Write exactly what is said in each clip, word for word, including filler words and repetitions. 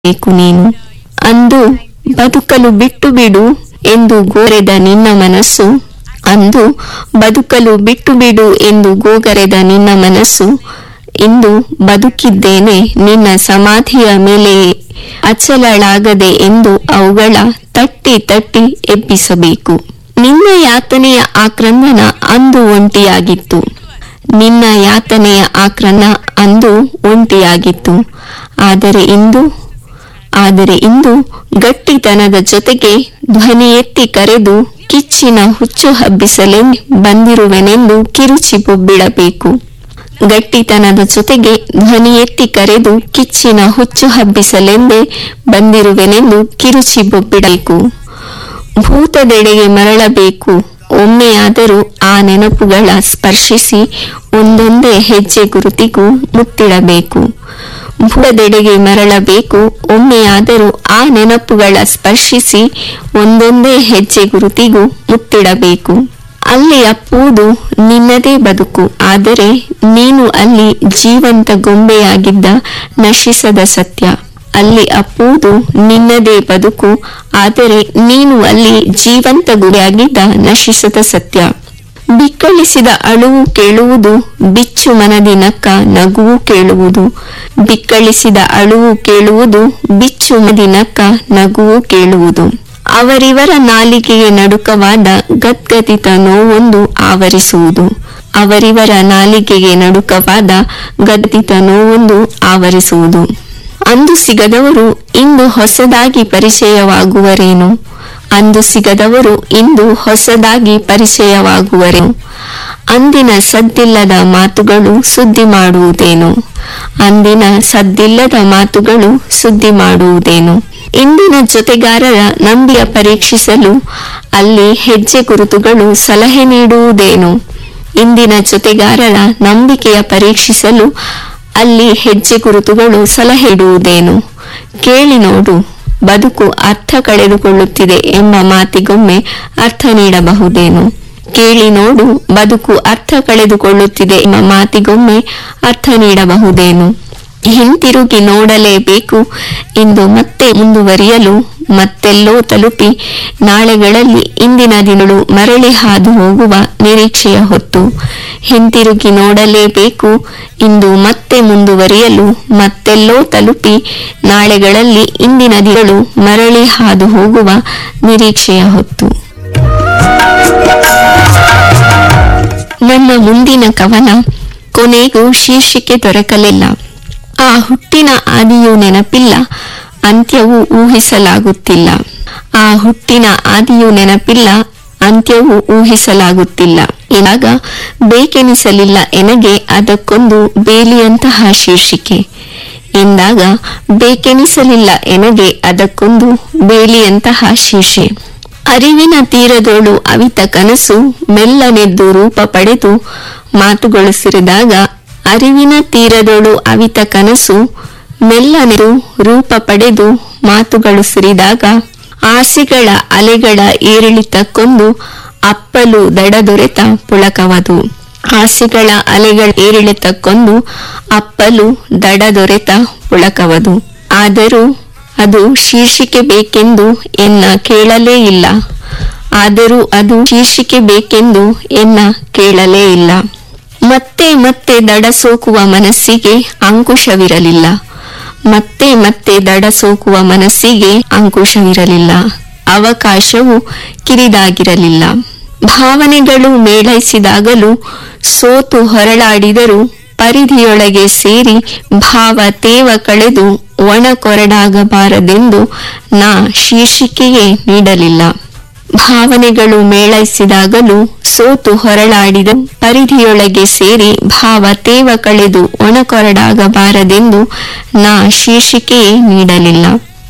ಬೇಕು ನೀನು. ಅಂದು ಬದುಕಲು ಬಿಟ್ಟು ಬಿಡು ಎಂದು ಗೋರೆದ ನಿನ್ನ ಮನಸ್ಸು, ಅಂದು ಬದುಕಲು ಬಿಟ್ಟು ಬಿಡು ಎಂದು ಗೋಗರೆದ ನಿನ್ನ ಮನಸ್ಸು, ಇಂದು ಬದುಕಿದ್ದೇನೆ ನಿನ್ನ ಸಮಾಧಿಯ ಮೇಲೆಯೇ ಅಚಲಳಾಗದೆ ಎಂದು ಅವುಗಳ ತಟ್ಟಿ ತಟ್ಟಿ ಎಬ್ಬಿಸಬೇಕು. ನಿನ್ನ ಯಾತನೆಯ ಆಕ್ರಂದನ ಅಂದು ಒಂಟಿಯಾಗಿತ್ತು, ನಿನ್ನ ಯಾತನೆಯ ಆಕ್ರಂದನ ಅಂದು ಒಂಟಿಯಾಗಿತ್ತು. ಆದರೆ ಇಂದು ಆದರೆ ಇಂದು ಗಟ್ಟಿತನದ ಜೊತೆಗೆ ಧ್ವನಿ ಎತ್ತಿ ಕರೆದು ಕಿಚ್ಚಿನ ಹುಚ್ಚು ಹಬ್ಬಿಸಲೇ ಬಂದಿರುವೆನೆಂದು ಕಿರುಚಿ ಬೊಬ್ಬಿಡಬೇಕು. ಗಟ್ಟಿತನದ ಜೊತೆಗೆ ಧ್ವನಿ ಎತ್ತಿ ಕರೆದು ಕಿಚ್ಚಿನ ಹುಚ್ಚು ಹಬ್ಬಿಸಲೆಂದೇ ಬಂದಿರುವೆನೆಂದು ಕಿರುಚಿ ಬೊಬ್ಬಿಡಬೇಕು. ಭೂತದೆಡೆಗೆ ಮರಳಬೇಕು, ಒಮ್ಮೆಯಾದರೂ ಆ ನೆನಪುಗಳ ಸ್ಪರ್ಶಿಸಿ ಒಂದೊಂದೇ ಹೆಜ್ಜೆ ಗುರುತಿಗೂ ಮುತ್ತಿಡಬೇಕು. ಭೂತದೆಡೆಗೆ ಮರಳಬೇಕು, ಒಮ್ಮೆಯಾದರೂ ಆ ನೆನಪುಗಳ ಸ್ಪರ್ಶಿಸಿ ಒಂದೊಂದೇ ಹೆಜ್ಜೆ ಗುರುತಿಗೂ ಮುತ್ತಿಡಬೇಕು. ಅಲ್ಲಿ ಅಪ್ಪುವುದು ನಿನ್ನದೇ ಬದುಕು, ಆದರೆ ನೀನು ಅಲ್ಲಿ ಜೀವಂತ ಗೊಂಬೆಯಾಗಿದ್ದ ನಶಿಸದ ಸತ್ಯ. ಅಲ್ಲಿ ಅಪ್ಪುವುದು ನಿನ್ನದೇ ಬದುಕು, ಆದರೆ ನೀನು ಅಲ್ಲಿ ಜೀವಂತ ಗುರಿಯಾಗಿದ್ದ ನಶಿಸದ ಸತ್ಯ. ಬಿಕ್ಕಳಿಸಿದ ಅಳುವು ಕೇಳುವುದು, ಬಿಚ್ಚು ಮನದಿ ನಕ್ಕ ನಗುವು ಕೇಳುವುದು. ಬಿಕ್ಕಳಿಸಿದ ಅಳುವು ಕೇಳುವುದು, ಬಿಚ್ಚು ಮನದಿ ನಕ್ಕ ನಗುವು ಕೇಳುವುದು. ಅವರಿವರ ನಾಲಿಗೆಗೆ ನಡುಕವಾದ ಗದ್ಗದಿತ ನೋವೊಂದು ಆವರಿಸುವುದು. ಅವರಿವರ ನಾಲಿಗೆಗೆ ನಡುಕವಾದ ಗದ್ಗದಿತ ನೋವೊಂದು ಆವರಿಸುವುದು. ಅಂದು ಸಿಗದವರು ಇಂದು ಹೊಸದಾಗಿ ಪರಿಚಯವಾಗುವರೇನು? ಅಂದು ಸಿಗದವರು ಇಂದು ಹೊಸದಾಗಿ ಪರಿಚಯವಾಗುವರೇನು? ಅಂದಿನ ಸದ್ದಿಲ್ಲದ ಮಾತುಗಳು ಸುದ್ದಿ ಮಾಡುವುದೇನು? ಅಂದಿನ ಸದ್ದಿಲ್ಲದ ಮಾತುಗಳು ಸುದ್ದಿ ಮಾಡುವುದೇನು? ಇಂದಿನ ಜೊತೆಗಾರರ ನಂಬಿಯ ಪರೀಕ್ಷಿಸಲು ಅಲ್ಲಿ ಹೆಜ್ಜೆ ಗುರುತುಗಳು ಸಲಹೆ ನೀಡುವುದೇನು? ಇಂದಿನ ಜೊತೆಗಾರರ ನಂಬಿಕೆಯ ಪರೀಕ್ಷಿಸಲು ಅಲ್ಲಿ ಹೆಜ್ಜೆ ಗುರುತುಗಳು ಸಲಹೆ ಇಡುವುದೇನು? ಕೇಳಿ ನೋಡು, ಬದುಕು ಅರ್ಥ ಕಳೆದುಕೊಳ್ಳುತ್ತಿದೆ ಎಂಬ ಮಾತಿಗೊಮ್ಮೆ ಅರ್ಥ ನೀಡಬಹುದೇನು? ಕೇಳಿ ನೋಡು, ಬದುಕು ಅರ್ಥ ಕಳೆದುಕೊಳ್ಳುತ್ತಿದೆ ಎಂಬ ಮಾತಿಗೊಮ್ಮೆ ಅರ್ಥ ನೀಡಬಹುದೇನು? ಹಿಂತಿರುಗಿ ನೋಡಲೇಬೇಕು, ಇಂದು ಮತ್ತೆ ಮುಂದುವರಿಯಲು ಮತ್ತೆಲ್ಲೋ ತಲುಪಿ ನಾಳೆಗಳಲ್ಲಿ ಇಂದಿನ ದಿನಗಳು ಮರಳಿ ಹಾದು ಹೋಗುವ ನಿರೀಕ್ಷೆಯ ಹೊತ್ತು. ಹಿಂತಿರುಗಿ ನೋಡಲೇಬೇಕು, ಇಂದು ಮತ್ತೆ ಮುಂದುವರಿಯಲು ಮತ್ತೆಲ್ಲೋ ತಲುಪಿ ನಾಳೆಗಳಲ್ಲಿ ಇಂದಿನ ದಿನಗಳು ಮರಳಿ ಹಾದು ಹೋಗುವ ನಿರೀಕ್ಷೆಯ ಹೊತ್ತು. ನನ್ನ ಮುಂದಿನ ಕವನ ಕೊನೆಗೂ ಶೀರ್ಷಿಕೆ ದೊರಕಲಿಲ್ಲ. ಆ ಹುಟ್ಟಿನ ಆದಿಯೂ ನೆನಪಿಲ್ಲ, ಅಂತ್ಯವೂ ಊಹಿಸಲಾಗುತ್ತಿಲ್ಲ. ಆ ಹುಟ್ಟಿನ ಆದಿಯೂ ನೆನಪಿಲ್ಲ, ಅಂತ್ಯವೂ ಊಹಿಸಲಾಗುತ್ತಿಲ್ಲ. ಇವಾಗ ಬೇಕೆನಿಸಲಿಲ್ಲ ಎನಗೆ ಅದಕ್ಕೊಂದು ಬೇಲಿಯಂತಹ ಶೀರ್ಷಿಕೆ. ಎಂದಾಗ ಬೇಕೆನಿಸಲಿಲ್ಲ ಎನಗೆ ಅದಕ್ಕೊಂದು ಬೇಲಿಯಂತಹ ಶೀರ್ಷೆ. ಅರಿವಿನ ತೀರದೋಳು ಅವಿತ ಕನಸು ಮೆಲ್ಲನೆದ್ದು ರೂಪ ಪಡೆದು ಮಾತುಗಳು ಸಿರಿದಾಗ. ಅರಿವಿನ ತೀರದೋಳು ಅವಿತ ಕನಸು ಮೆಲ್ಲನೆದು ರೂಪ ಪಡೆದು ಮಾತುಗಳು ಸಿರಿದಾಗ. ಆಸೆಗಳ ಅಲೆಗಳ ಏರಿಳಿತಕ್ಕೊಂದು ಅಪ್ಪಲು ದಡದೊರೆತ ಪುಳಕವದು. ಆಸೆಗಳ ಅಲೆಗಳ ಏರಿಳಿತಕ್ಕೊಂದು ಅಪ್ಪಲು ದಡದೊರೆತ ಪುಳಕವದು. ಆದರೂ ಅದು ಶೀರ್ಷಿಕೆ ಬೇಕೆಂದು ಎನ್ನ ಕೇಳಲೇ ಇಲ್ಲ. ಆದರೂ ಅದು ಶೀರ್ಷಿಕೆ ಬೇಕೆಂದು ಎನ್ನ ಕೇಳಲೇ ಇಲ್ಲ. ಮತ್ತೆ ಮತ್ತೆ ದಡ ಸೋಕುವ ಮನಸ್ಸಿಗೆ ಅಂಕುಶವಿರಲಿಲ್ಲ. ಮತ್ತೆ ಮತ್ತೆ ದಡ ಸೋಕುವ ಮನಸ್ಸಿಗೆ ಅಂಕುಶವಿರಲಿಲ್ಲ. ಅವಕಾಶವು ಕಿರಿದಾಗಿರಲಿಲ್ಲ. ಭಾವನೆಗಳು ಮೇಳೈಸಿದಾಗಲೂ ಸೋತು ಹೊರಳಾಡಿದರೂ ಪರಿಧಿಯೊಳಗೆ ಸೇರಿ ಭಾವ ತೇವ ಕಳೆದು ಒಣ ಕೊರಡಾಗಬಾರದೆಂದು ನಾ ಶೀರ್ಷಿಕೆಯೇ ನೀಡಲಿಲ್ಲ. ಭಾವನೆಗಳು ಮೇಳೈಸಿದಾಗಲೂ ಸೋತು ಹೊರಳಾಡಿದ ಪರಿಧಿಯೊಳಗೆ ಸೇರಿ ಭಾವ ತೇವ ಕಳೆದು ಒಣಕೊರಡಾಗಬಾರದೆಂದು ನಾ ಶೀರ್ಷಿಕೆಯೇ ನೀಡಲಿಲ್ಲ.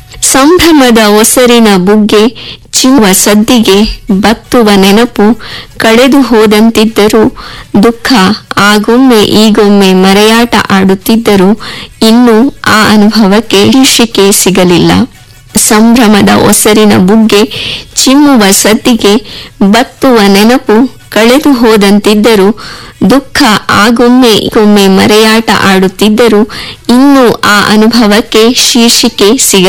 ಸಂಭ್ರಮದ ಒಸರಿನ ಬುಗ್ಗೆ ಚಿಮ್ಮುವ ಸದ್ದಿಗೆ ಬತ್ತುವ ನೆನಪು ಕಳೆದು ಹೋದಂತಿದ್ದರೂ ದುಃಖ ಆಗೊಮ್ಮೆ ಈಗೊಮ್ಮೆ ಮರೆಯಾಟ ಆಡುತ್ತಿದ್ದರೂ ಇನ್ನೂ ಆ ಅನುಭವಕ್ಕೆ ಶೀರ್ಷಿಕೆ ಸಿಗಲಿಲ್ಲ. ಸಂಭ್ರಮದ ಒಸರಿನ ಬುಗ್ಗೆ ಚಿಮ್ಮುವ ಸದ್ದಿಗೆ ಬತ್ತುವ ನೆನಪು ಕಳೆದು ಹೋದಂತಿದ್ದರೂ ದುಃಖ ಆಗೊಮ್ಮೆ ಈಗೊಮ್ಮೆ ಮರೆಯಾಟ ಆಡುತ್ತಿದ್ದರೂ ಇನ್ನೂ ಆ ಅನುಭವಕ್ಕೆ ಶೀರ್ಷಿಕೆ ಸಿಗ